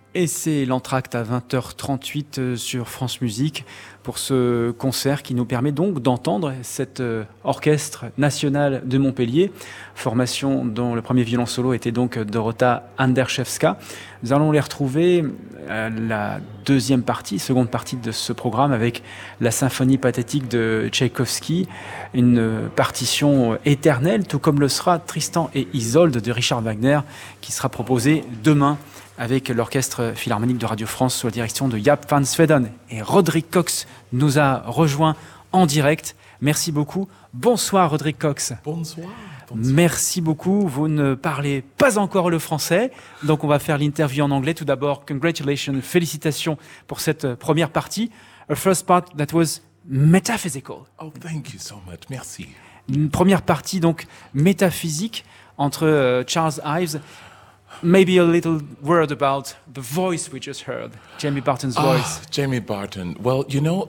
Et c'est l'entracte à 20h38 sur France Musique pour ce concert qui nous permet donc d'entendre cet orchestre national de Montpellier, formation dont le premier violon solo était donc Dorota Anderszewska. Nous allons les retrouver à la seconde partie de ce programme avec la symphonie pathétique de Tchaïkovski, une partition éternelle, tout comme le sera Tristan et Isolde de Richard Wagner, qui sera proposé demain avec l'Orchestre Philharmonique de Radio France sous la direction de Jaap van Zweden. Et Roderick Cox nous a rejoint en direct. Merci beaucoup. Bonsoir Roderick Cox. Bonsoir. Merci beaucoup. Vous ne parlez pas encore le français, donc on va faire l'interview en anglais. Tout d'abord, congratulations, félicitations pour cette première partie. A first part that was metaphysical. Oh, thank you so much. Merci. Une première partie donc métaphysique entre Charles Ives. Maybe a little word about the voice we just heard, Jamie Barton's voice. Jamie Barton. Well, you know,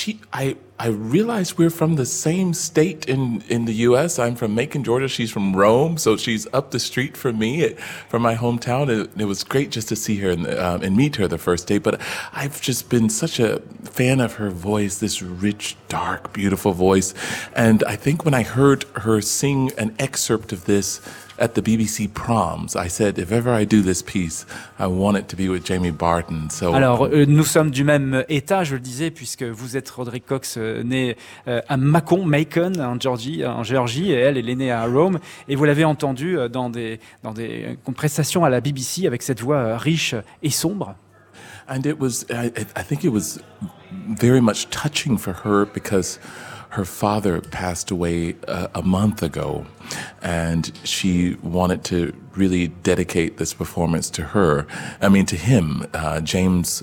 I realized we're from the same state in the U.S. I'm from Macon, Georgia. She's from Rome, so she's up the street from me, from my hometown. It was great just to see her and meet her the first day. But I've just been such a fan of her voice, this rich, dark, beautiful voice. And I think when I heard her sing an excerpt of this at the BBC Proms, I said, if ever I do this piece, I want it to be with Jamie Barton. So, alors, nous sommes du même état, je le disais, puisque vous êtes Roderick Cox, né à Macon, en Géorgie, et elle est née à Rome. Et vous l'avez entendu dans des prestations à la BBC avec cette voix riche et sombre. And it was, I think it was very much touching for her because her father passed away a month ago, and she wanted to really dedicate this performance to him, James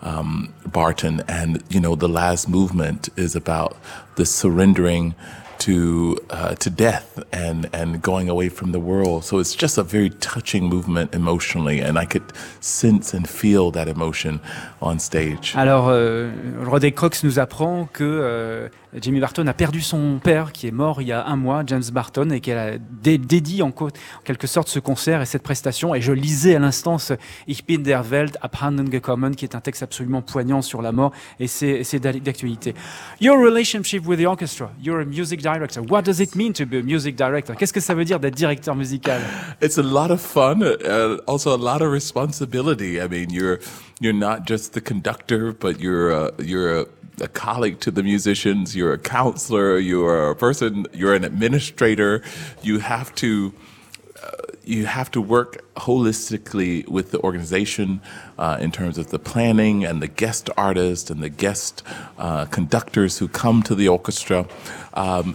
Barton. And, you know, the last movement is about the surrendering to death and going away from the world. So it's just a very touching movement emotionally, and I could sense and feel that emotion on stage. Alors, Roderick Cox nous apprend que Jamie Barton a perdu son père qui est mort il y a un mois, James Barton, et qu'elle a dédié en quelque sorte ce concert et cette prestation. Et je lisais à l'instant ce Ich bin der Welt abhanden gekommen, qui est un texte absolument poignant sur la mort, et c'est d'actualité. Your relationship with the orchestra, you're a music director. What does it mean to be a music director? Qu'est-ce que ça veut dire d'être directeur musical? It's a lot of fun, also a lot of responsibility. I mean, you're not just the conductor, but you're a colleague to the musicians, you're a counselor, you're a person, you're an administrator. You have to work holistically with the organization in terms of the planning and the guest artists and the guest conductors who come to the orchestra.